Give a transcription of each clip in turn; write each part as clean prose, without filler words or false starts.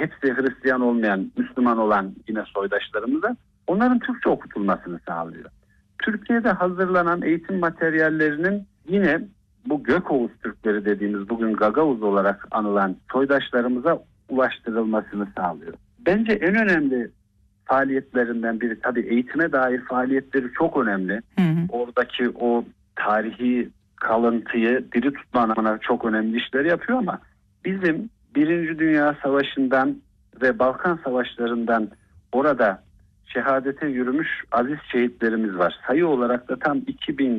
hepsi Hristiyan olmayan, Müslüman olan yine soydaşlarımıza onların Türkçe okutulmasını sağlıyor. Türkiye'de hazırlanan eğitim materyallerinin yine bu Gökoğuz Türkleri dediğimiz bugün Gagavuz olarak anılan soydaşlarımıza ulaştırılmasını sağlıyor. Bence en önemli faaliyetlerinden biri, tabii eğitime dair faaliyetleri çok önemli. Oradaki o tarihi kalıntıyı diri tutma anlamına çok önemli işler yapıyor ama bizim Birinci Dünya Savaşı'ndan ve Balkan Savaşları'ndan orada şehadete yürümüş aziz şehitlerimiz var. Sayı olarak da tam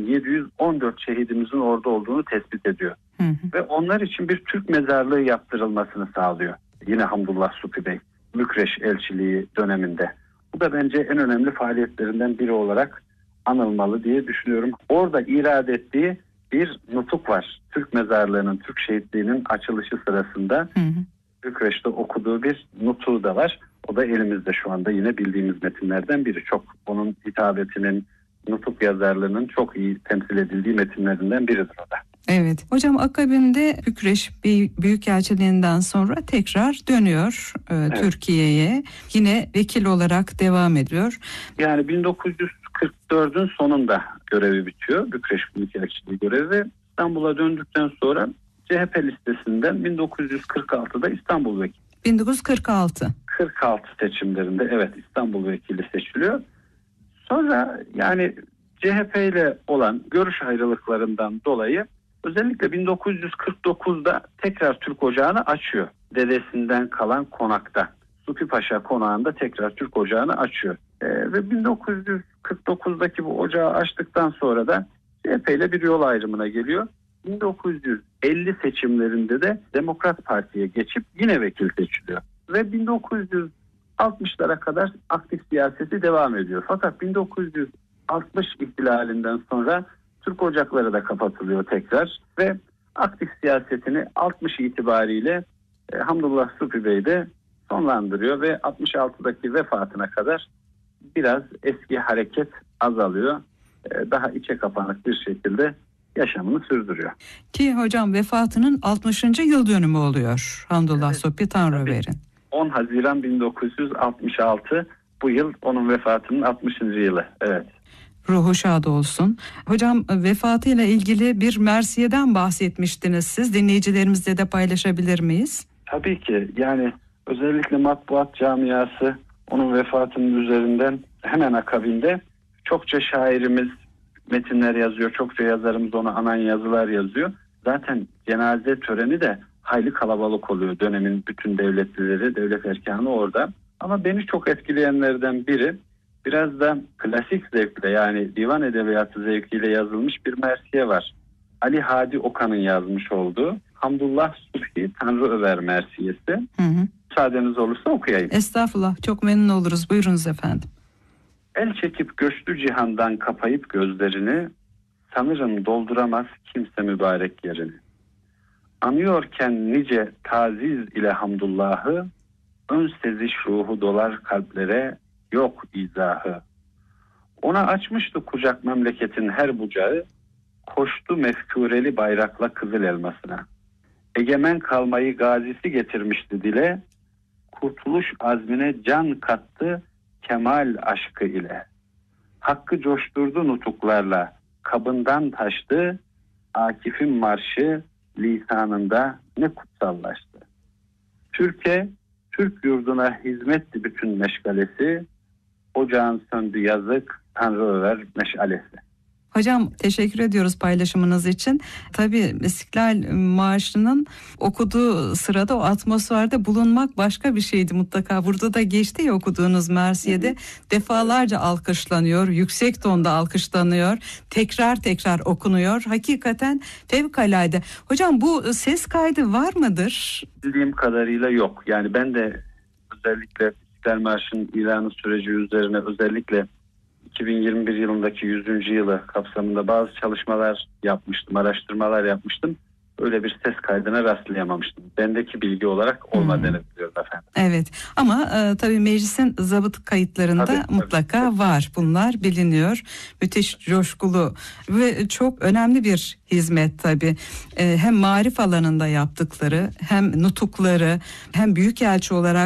2714 şehidimizin orada olduğunu tespit ediyor. Ve onlar için bir Türk mezarlığı yaptırılmasını sağlıyor. Yine Hamdullah Supi Bey, Bükreş elçiliği döneminde. Bu da bence en önemli faaliyetlerinden biri olarak anılmalı diye düşünüyorum. Orada irade ettiği bir nutuk var. Türk mezarlığının, Türk şehitliğinin açılışı sırasında Bükreş'te okuduğu bir nutuğu da var. O da elimizde şu anda yine bildiğimiz metinlerden biri. Çok onun hitabetinin, nutuk yazarlığının çok iyi temsil edildiği metinlerinden biridir o da. Evet. Hocam akabinde Bükreş Büyükelçiliğinden sonra tekrar dönüyor Türkiye'ye. Yine vekil olarak devam ediyor. Yani 1944'ün sonunda görevi bitiyor. Bükreş Büyükelçiliği görevi. İstanbul'a döndükten sonra CHP listesinden 1946'da İstanbul Vekili. 1946. 46 seçimlerinde evet İstanbul Vekili seçiliyor. Sonra yani CHP ile olan görüş ayrılıklarından dolayı özellikle 1949'da tekrar Türk Ocağı'nı açıyor. Dedesinden kalan konakta. Supi Paşa konağında tekrar Türk Ocağı'nı açıyor. Ve 1949'daki bu ocağı açtıktan sonra da CHP ile bir yol ayrımına geliyor. 1950 seçimlerinde de Demokrat Parti'ye geçip yine vekil seçiliyor. Ve 1960'lara kadar aktif siyaseti devam ediyor. Fakat 1960 ihtilalinden sonra Türk ocakları da kapatılıyor tekrar ve aktif siyasetini 60 itibariyle Hamdullah Supi Bey de sonlandırıyor ve 66'daki vefatına kadar biraz eski hareket azalıyor. Daha içe kapanık bir şekilde yaşamını sürdürüyor. Ki hocam vefatının 60. yıl dönümü oluyor Hamdullah Supi Tanrıver'in. 10 Haziran 1966 bu yıl onun vefatının 60. yılı. Evet. Ruhu şad olsun. Hocam vefatıyla ilgili bir mersiyeden bahsetmiştiniz siz. Dinleyicilerimizle de paylaşabilir miyiz? Tabii ki. Yani özellikle matbuat camiası onun vefatının üzerinden hemen akabinde çokça şairimiz metinler yazıyor. Çokça yazarımız ona anan yazılar yazıyor. Zaten cenaze töreni de hayli kalabalık oluyor. Dönemin bütün devletlileri, devlet erkanı orada. Ama beni çok etkileyenlerden biri biraz da klasik zevkle yani divan edebiyatı zevkiyle yazılmış bir mersiye var. Ali Hadi Okan'ın yazmış olduğu Hamdullah Supi Tanrıöver mersiyesi. Müsaadeniz olursa okuyayım. Estağfurullah, çok memnun oluruz. Buyurunuz efendim. El çekip göçtü cihandan kapayıp gözlerini, sanırım dolduramaz kimse mübarek yerini. Anıyorken nice taziz ile hamdullahı, ön seziş ruhu dolar kalplere, yok izahı. Ona açmıştı kucak memleketin her bucağı, koştu mefkureli bayrakla kızıl elmasına. Egemen kalmayı gazisi getirmişti dile, kurtuluş azmine can kattı kemal aşkı ile. Hakkı coşturdu nutuklarla, kabından taştı, Akif'in marşı lisanında ne kutsallaştı. Türk yurduna hizmetti bütün meşgalesi, ocağın söndü yazık Tanrıöver meşalesi. Hocam teşekkür ediyoruz paylaşımınız için. Tabii İstiklal Marşı'nın okuduğu sırada o atmosferde bulunmak başka bir şeydi mutlaka. Burada da geçti ya okuduğunuz mersiyede defalarca alkışlanıyor, yüksek tonda alkışlanıyor, tekrar okunuyor. Hakikaten fevkalade. Hocam bu ses kaydı var mıdır? Bildiğim kadarıyla yok. Yani ben de özellikle İstiklal Marşı'nın ilanı süreci üzerine özellikle 2021 yılındaki 100. yılı kapsamında bazı çalışmalar yapmıştım, araştırmalar yapmıştım. Öyle bir ses kaydına rastlayamamıştım. Bendeki bilgi olarak olmadığını biliyorum efendim. Evet ama tabii meclisin zabıt kayıtlarında mutlaka var. Bunlar biliniyor. Müthiş coşkulu ve çok önemli bir hizmet tabii. Hem marif alanında yaptıkları hem nutukları hem büyükelçi olarak